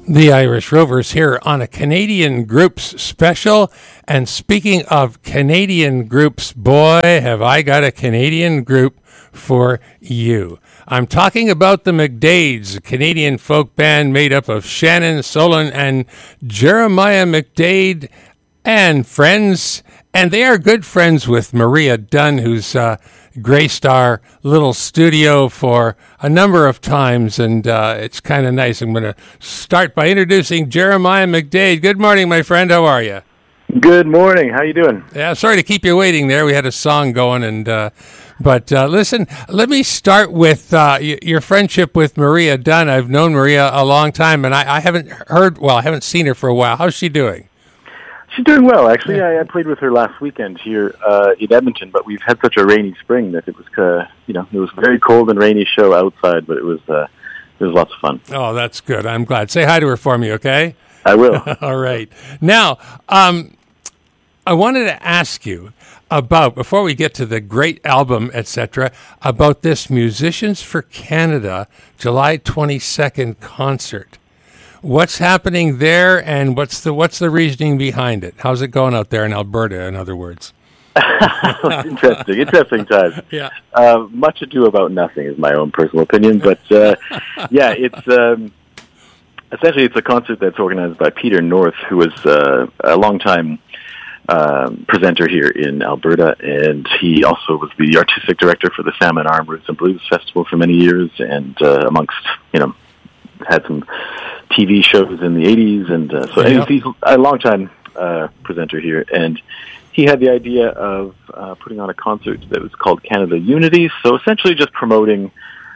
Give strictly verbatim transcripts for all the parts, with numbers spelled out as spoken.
The Irish Rovers here on a Canadian Groups special. And speaking of Canadian groups, boy, have I got a Canadian group for you. I'm talking about the McDades, a Canadian folk band made up of Shannon Solon and Jeremiah McDade and friends. And they are good friends with Maria Dunn, who's uh, graced our little studio for a number of times, and uh, it's kind of nice. I'm going to start by introducing Jeremiah McDade. Good morning, my friend. How are you? Good morning. How you doing? Yeah, sorry to keep you waiting there. We had a song going, and uh, but uh, listen, let me start with uh, y- your friendship with Maria Dunn. I've known Maria a long time, and I, I haven't heard, well, I haven't seen her for a while. How's she doing? She's doing well, actually. Yeah. I, I played with her last weekend here uh, in Edmonton, but we've had such a rainy spring that it was, uh, you know, it was a very cold and rainy show outside, but it was, uh, it was lots of fun. Oh, that's good. I'm glad. Say hi to her for me, okay? I will. All right. Now, um, I wanted to ask you about, before we get to the great album, et cetera, about this Musicians for Canada July twenty-second concert. What's happening there, and what's the what's the reasoning behind it? How's it going out there in Alberta, in other words? interesting, interesting times. Yeah. Uh, much ado about nothing is my own personal opinion, but uh, yeah, it's um, essentially it's a concert that's organized by Peter North, who was uh, a longtime um, presenter here in Alberta, and he also was the artistic director for the Salmon Arm Roots and Blues Festival for many years, and uh, amongst you know had some T V shows in the eighties, and uh, so yeah. he's a long-time uh, presenter here, and he had the idea of uh, putting on a concert that was called Canada Unity, so essentially just promoting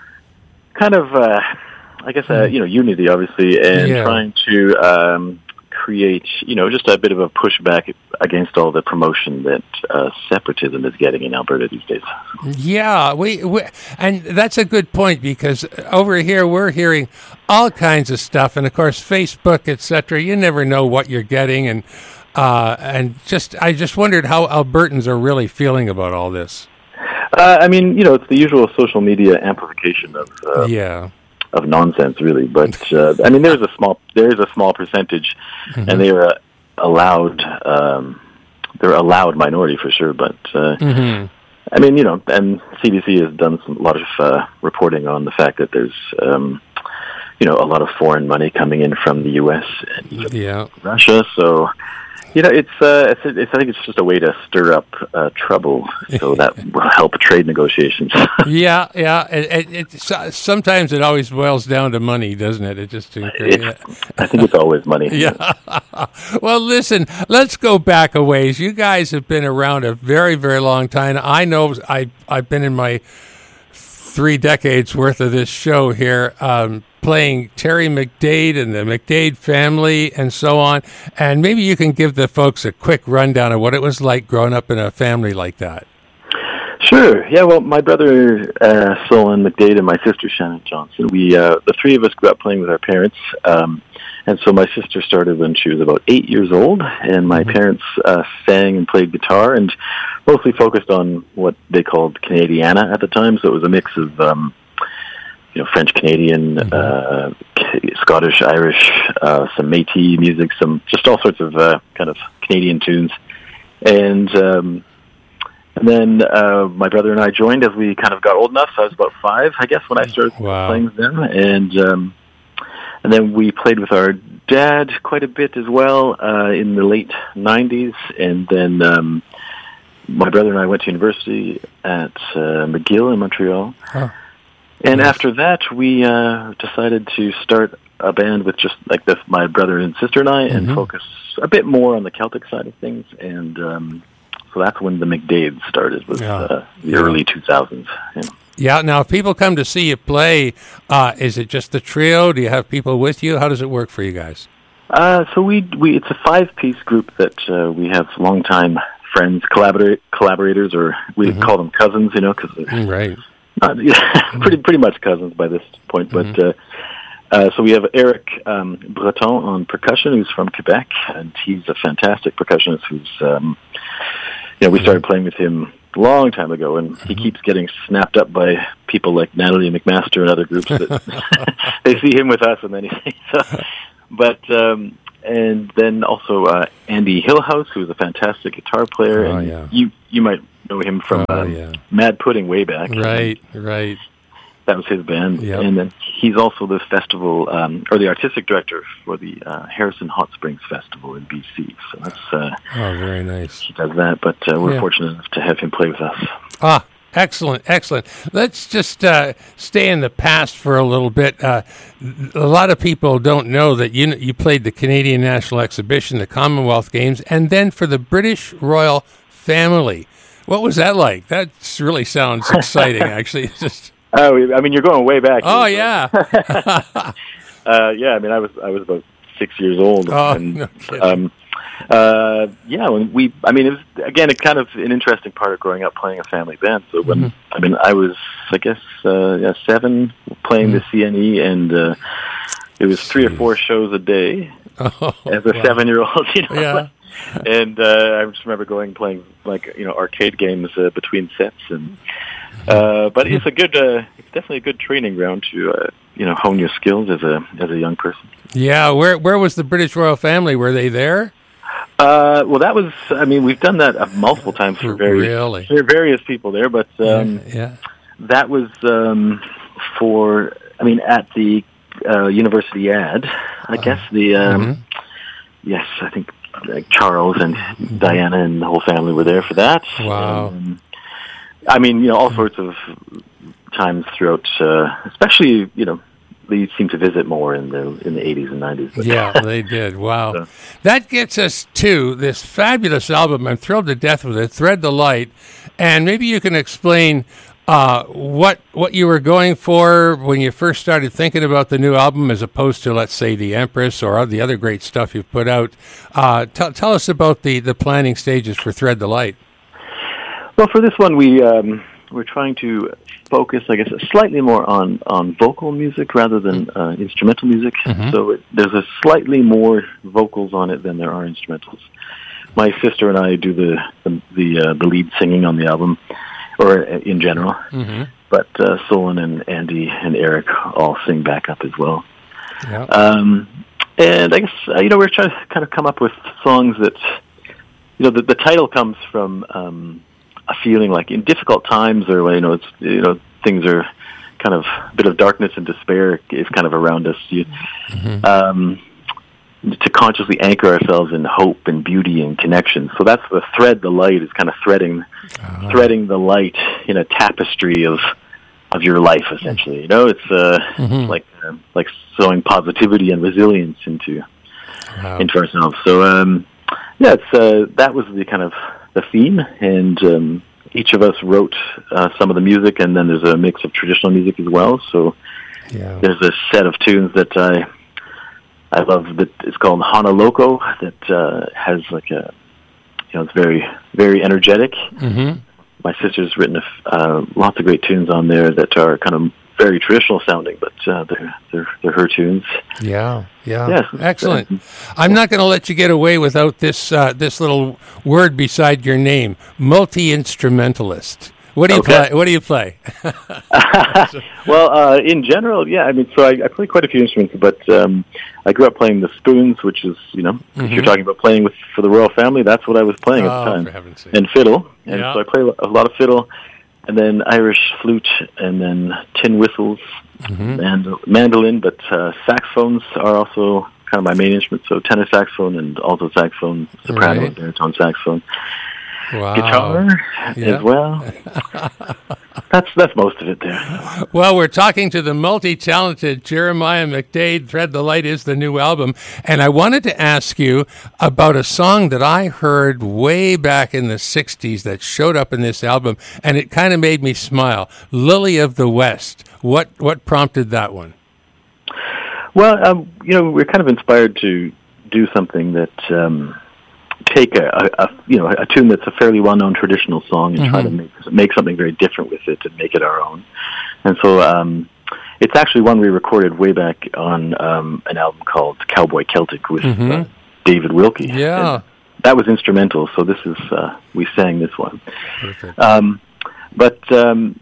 kind of, uh, I guess, uh, you know, unity, obviously, and yeah. trying to um, create, you know, just a bit of a pushback against all the promotion that uh, separatism is getting in Alberta these days. Yeah, we, we and that's a good point, because over here we're hearing all kinds of stuff, and of course Facebook, et cetera. You never know what you're getting, and uh, and just I just wondered how Albertans are really feeling about all this. Uh, I mean, you know, it's the usual social media amplification of uh, yeah. of nonsense, really. But uh, I mean, there's a small there is a small percentage, mm-hmm. and they are allowed. Um, they're a loud minority for sure, but. Uh, mm-hmm. I mean, you know, and C B C has done some, a lot of uh, reporting on the fact that there's, um, you know, a lot of foreign money coming in from the U S and yeah. Russia. So, you know, it's, uh, it's, it's, I think it's just a way to stir up uh, trouble, so that will help trade negotiations. yeah, yeah. It, it, it, sometimes it always boils down to money, doesn't it? It just. It's, I think it's always money. Yeah. Well, listen, let's go back a ways. You guys have been around a very, very long time. I know I, I've been in my three decades worth of this show here, um, playing Terry McDade and the McDade family and so on. And maybe you can give the folks a quick rundown of what it was like growing up in a family like that. Sure. Yeah, well, my brother, uh, Solon McDade, and my sister, Shannon Johnson, we, uh, the three of us grew up playing with our parents. Um, and so my sister started when she was about eight years old, and my mm-hmm. parents uh, sang and played guitar and mostly focused on what they called Canadiana at the time. So it was a mix of, um, you know, French Canadian, mm-hmm. uh, Scottish, Irish, uh, some Métis music, some just all sorts of uh, kind of Canadian tunes. And um, and then uh, my brother and I joined as we kind of got old enough. So I was about five, I guess, when I started wow. playing with them. And um, and then we played with our dad quite a bit as well uh, in the late nineties. And then um, my brother and I went to university at uh, McGill in Montreal. Huh. And nice. After that, we uh, decided to start a band with just like this, my brother and sister and I, and mm-hmm. focus a bit more on the Celtic side of things. And um, so that's when the McDades started, was yeah. uh, the yeah. early two thousands. Yeah. yeah. Now, if people come to see you play, uh, is it just the trio? Do you have people with you? How does it work for you guys? Uh, so we we it's a five-piece group that uh, we have longtime friends, collaborate collaborators, or we mm-hmm. call them cousins, you know, because they're right. not, yeah, pretty pretty much cousins by this point. Mm-hmm. But uh, uh, so we have Eric um, Breton on percussion, who's from Quebec, and he's a fantastic percussionist. Who's um, you know, we started playing with him a long time ago, and he keeps getting snapped up by people like Natalie McMaster and other groups that they see him with us, and then he so. but um, and then also uh, Andy Hillhouse, who's a fantastic guitar player. Oh, and yeah. You you might know him from Oh, uh, yeah. Mad Pudding way back. Right, right. That was his band. Yep. And then he's also the festival, um, or the artistic director for the uh, Harrison Hot Springs Festival in B C. So that's, uh, Oh, very nice. he does that, but uh, we're Yeah. fortunate enough to have him play with us. Ah, excellent, excellent. Let's just uh, stay in the past for a little bit. Uh, a lot of people don't know that you you played the Canadian National Exhibition, the Commonwealth Games, and then for the British Royal Family. What was that like? That really sounds exciting, actually. It's just... Oh, I mean, you're going way back. Oh, yeah. uh, yeah, I mean, I was I was about six years old. Oh, and, no kidding. um, uh, yeah, when we, I mean, it was, again, it's kind of an interesting part of growing up playing a family band. So when, Mm-hmm. I mean, I was, I guess, uh, yeah, seven, playing Mm-hmm. the C N E, and uh, it was three or Jeez. four shows a day Oh, as a wow. seven-year-old, you know. Yeah. And uh, I just remember going and playing, like, you know, arcade games uh, between sets, and uh, but it's a good, uh, it's definitely a good training ground to, uh, you know, hone your skills as a as a young person. Yeah, where where was the British Royal Family? Were they there? Uh, well, that was, I mean, we've done that uh, multiple times for various, Really? for various people there, but um, yeah, yeah. that was um, for, I mean, at the uh, University Ad, I guess, the, um, Mhm. yes, I think like Charles and Diana and the whole family were there for that. Wow. Um, I mean, you know, all sorts of times throughout, uh, especially, you know, they seemed to visit more in the in the eighties and nineties. Yeah, they did. Wow. So- That gets us to this fabulous album. I'm thrilled to death with it, Thread the Light. And maybe you can explain uh, what what you were going for when you first started thinking about the new album as opposed to, let's say, The Empress or the other great stuff you've put out. Uh, tell tell us about the, the planning stages for Thread the Light. Well, for this one, we um, we're trying to focus, I guess, slightly more on, on vocal music rather than uh, instrumental music. Mhm. So it, there's a slightly more vocals on it than there are instrumentals. My sister and I do the the the, uh, the lead singing on the album, or in general. Mm-hmm. But uh, Solon and Andy and Eric all sing backup as well. Yeah. Um, and I guess uh, you know we're trying to kind of come up with songs that, you know, the, the title comes from um, a feeling like in difficult times, or when, you know, it's, you know, things are kind of a bit of darkness and despair is kind of around us. You, Mm-hmm. um, to consciously anchor ourselves in hope and beauty and connection. So that's the thread. The light is kind of threading, Uh-huh. threading the light in a tapestry of of your life. Essentially, you know, it's uh, Mhm. like uh, like sewing positivity and resilience into Wow. into ourselves. So um, yeah, it's uh, that was the kind of the theme, and um, each of us wrote uh, some of the music, and then there's a mix of traditional music as well. So Yeah. there's a set of tunes that I I love that it's called Hana Loco, that uh, has like a, you know, it's very very energetic. Mm-hmm. My sister's written a f uh, lots of great tunes on there that are kind of very traditional sounding, but uh, they're they're they're her tunes. Yeah, yeah, Yes. excellent. I'm not going to let you get away without this uh, this little word beside your name, multi-instrumentalist. What do you Okay. play? What do you play? Well, uh, in general, yeah. I mean, so I, I play quite a few instruments, but um, I grew up playing the spoons, which is, you know, if you're Mhm. talking about playing with for the royal family, that's what I was playing at the Oh, time. for heaven's sake. And fiddle, and Yeah. so I play a lot of fiddle, and then Irish flute, and then tin whistles, Mhm. and mandolin. But uh, saxophones are also kind of my main instrument. So tenor saxophone and alto saxophone, soprano, Right. and baritone saxophone, Wow. guitar Yeah. as well. that's that's most of it there. Well, we're talking to the multi-talented Jeremiah McDade. Thread the Light is the new album. And I wanted to ask you about a song that I heard way back in the sixties that showed up in this album, and it kind of made me smile. Lily of the West. What what prompted that one? Well, um, you know, we're kind of inspired to do something that um, take a, a, a you know a tune that's a fairly well-known traditional song and try to Mhm. make make something very different with it and make it our own. And so um, it's actually one we recorded way back on um, an album called Cowboy Celtic with Mhm. uh, David Wilkie. Yeah. And that was instrumental. So this is uh, we sang this one. Perfect. Um, but um,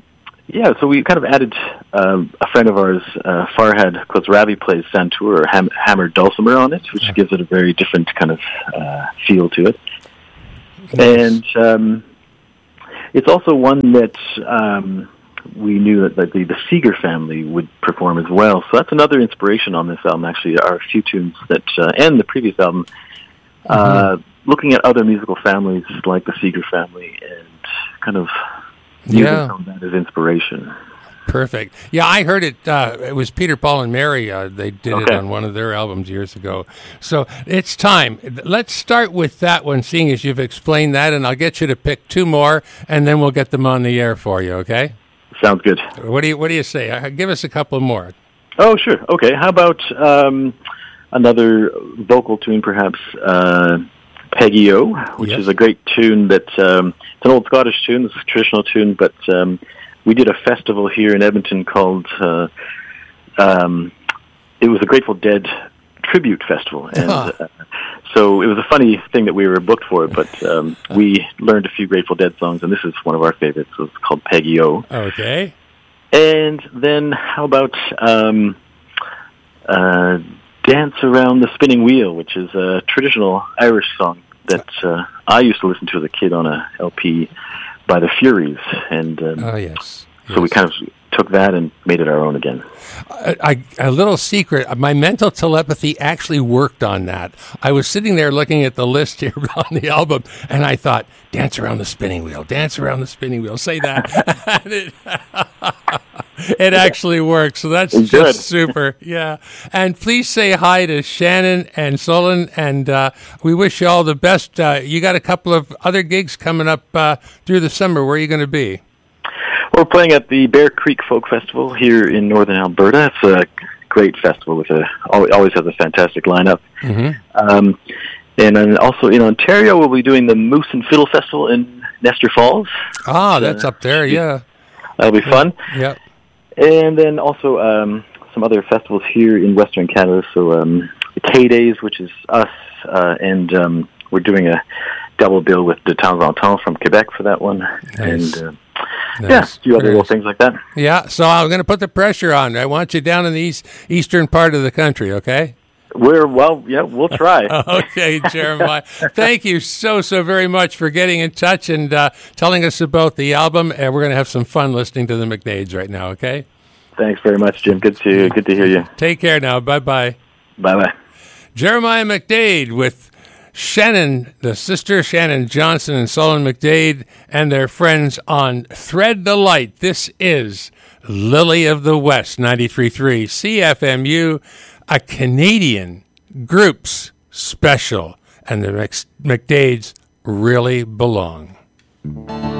Yeah, so we kind of added um, a friend of ours, uh, Farhad Khosravi, plays santur or ham- hammered dulcimer on it, which gives it a very different kind of uh, feel to it. Nice. And um, it's also one that um, we knew that, that the, the Seeger family would perform as well. So that's another inspiration on this album, actually. There are a few tunes that, uh, and the previous album, mm-hmm. uh, looking at other musical families like the Seeger family and kind of using yeah. some of that as inspiration. Perfect. Yeah, I heard it. Uh, it was Peter, Paul, and Mary. Uh, they did okay. it on one of their albums years ago. So it's time. Let's start with that one, seeing as you've explained that, and I'll get you to pick two more, and then we'll get them on the air for you, okay? Sounds good. What do you What do you say? Uh, give us a couple more. Oh, sure. Okay. How about um, another vocal tune, perhaps, uh, Peggy O, which yes. is a great tune that, um, it's an old Scottish tune, it's a traditional tune, but um, we did a festival here in Edmonton called, uh, um, it was a Grateful Dead tribute festival, and huh. uh, so it was a funny thing that we were booked for it, but um, we learned a few Grateful Dead songs, and this is one of our favorites, so it's called Peggy O. Okay. And then how about um, uh, Dance Around the Spinning Wheel, which is a traditional Irish song that uh, I used to listen to as a kid on a L P by the Furies. And um, oh, yes. So yes. we kind of took that and made it our own again. I, I, a little secret, my mental telepathy actually worked on that. I was sitting there looking at the list here on the album, and I thought, dance around the spinning wheel, dance around the spinning wheel, say that. it, it actually works, so that's Good. just super. Yeah. And please say hi to Shannon and Solon, and uh, we wish you all the best. Uh, you got a couple of other gigs coming up uh, through the summer. Where are you going to be? We're playing at the Bear Creek Folk Festival here in northern Alberta. It's a great festival with a always has a fantastic lineup. Mm-hmm. Um, and then also in Ontario, we'll be doing the Moose and Fiddle Festival in Nestor Falls. Ah, that's uh, up there, yeah. That'll be fun. Yeah. And then also um, some other festivals here in Western Canada. So um, the K-Days, which is us, uh, and um, we're doing a double bill with the Temps Entente from Quebec for that one. Nice. And uh, Nice. yeah, a few other little things like that. Yeah, so I'm going to put the pressure on. I want you down in the east, eastern part of the country, okay? We're, well, yeah, we'll try. Okay, Jeremiah. Thank you so, so very much for getting in touch and uh, telling us about the album. And we're going to have some fun listening to the McDades right now, okay? Thanks very much, Jim. Good to good to hear you. Take care now. Bye-bye. Bye-bye. Jeremiah McDade with Shannon, the sister, Shannon Johnson and Solon McDade, and their friends on Thread the Light. This is Lily of the West, ninety-three point three C F M U, a Canadian groups special, and the McDades really belong.